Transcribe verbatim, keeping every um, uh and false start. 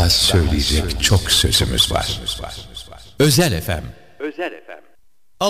daha söyleyecek çok sözümüz var. Özel F M